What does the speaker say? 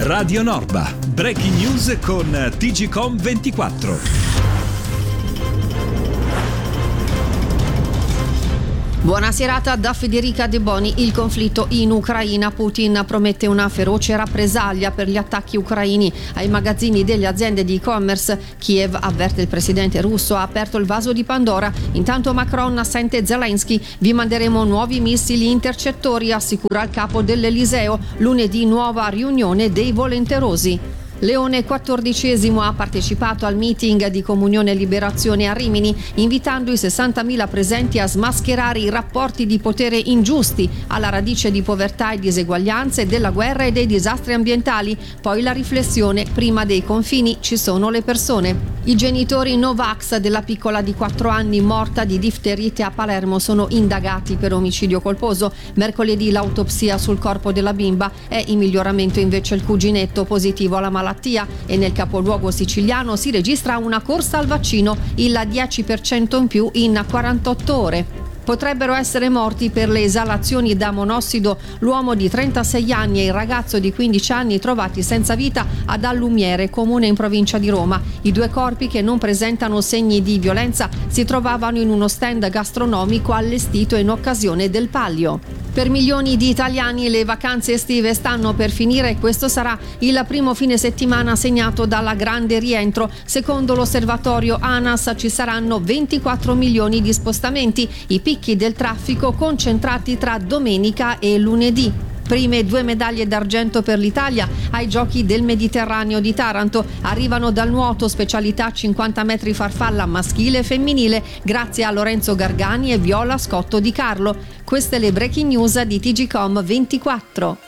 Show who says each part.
Speaker 1: Radio Norba. Breaking news con TGcom 24.
Speaker 2: Buona serata da Federica De Boni. Il conflitto in Ucraina. Putin promette una feroce rappresaglia per gli attacchi ucraini ai magazzini delle aziende di e-commerce. Kiev, avverte il presidente russo, ha aperto il vaso di Pandora. Intanto Macron sente Zelensky. Vi manderemo nuovi missili intercettori, assicura il capo dell'Eliseo. Lunedì nuova riunione dei volenterosi. Leone XIV ha partecipato al meeting di Comunione e Liberazione a Rimini, invitando i 60.000 presenti a smascherare i rapporti di potere ingiusti, alla radice di povertà e diseguaglianze, della guerra e dei disastri ambientali. Poi la riflessione: prima dei confini ci sono le persone. I genitori Novax della piccola di 4 anni morta di difterite a Palermo sono indagati per omicidio colposo. Mercoledì l'autopsia sul corpo della bimba. È in miglioramento invece il cuginetto, positivo alla malattia, e nel capoluogo siciliano si registra una corsa al vaccino, il 10% in più in 48 ore. Potrebbero essere morti per le esalazioni da monossido l'uomo di 36 anni e il ragazzo di 15 anni trovati senza vita ad Allumiere, comune in provincia di Roma. I due corpi, che non presentano segni di violenza, si trovavano in uno stand gastronomico allestito in occasione del Palio. Per milioni di italiani le vacanze estive stanno per finire e questo sarà il primo fine settimana segnato dalla grande rientro. Secondo l'osservatorio ANAS ci saranno 24 milioni di spostamenti, i picchi del traffico concentrati tra domenica e lunedì. Prime 2 medaglie d'argento per l'Italia ai Giochi del Mediterraneo di Taranto arrivano dal nuoto, specialità 50 metri farfalla maschile e femminile, grazie a Lorenzo Gargani e Viola Scotto Di Carlo. Queste le breaking news di TGcom 24.